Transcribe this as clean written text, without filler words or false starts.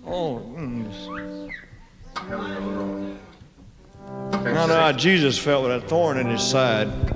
Oh, I know how Jesus felt with that thorn in his side.